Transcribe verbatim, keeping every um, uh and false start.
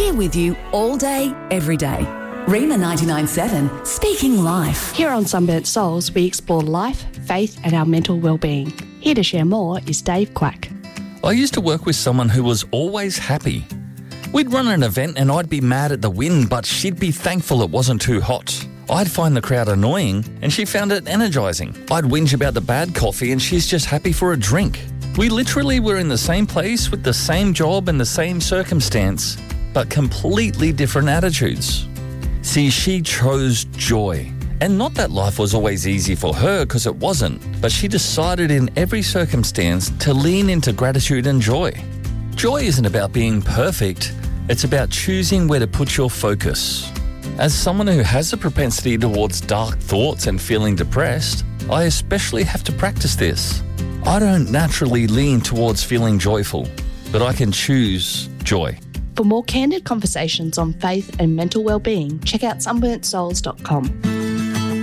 We're with you all day, every day. Rima ninety-nine point seven, speaking life. Here on Sunburnt Souls, we explore life, faith and our mental well-being. Here to share more is Dave Quack. I used to work with someone who was always happy. We'd run an event and I'd be mad at the wind, but she'd be thankful it wasn't too hot. I'd find the crowd annoying and she found it energising. I'd whinge about the bad coffee and she's just happy for a drink. We literally were in the same place with the same job and the same circumstance, but completely different attitudes. See, she chose joy. And not that life was always easy for her, because it wasn't, but she decided in every circumstance to lean into gratitude and joy. Joy isn't about being perfect, it's about choosing where to put your focus. As someone who has a propensity towards dark thoughts and feeling depressed, I especially have to practice this. I don't naturally lean towards feeling joyful, but I can choose joy. For more candid conversations on faith and mental well-being, check out sunburnt souls dot com.